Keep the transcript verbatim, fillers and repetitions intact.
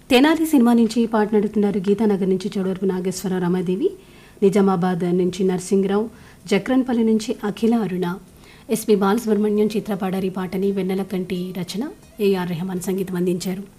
Tenali cinema నుంచి పాట నడుతున్నారు. గీతానగర్ నుంచి చోడవరపు నాగేశ్వరరావు, రమాదేవి, నిజామాబాద్ నుంచి నర్సింగరావు, జక్రన్పల్లి నుంచి అఖిల అరుణ, ఎస్పి బాలసుబ్రహ్మణ్యం చిత్రపాడారి పాటని వెన్నెల కంటి రచన, ఏఆర్ రెహమాన్ సంగీతం అందించారు.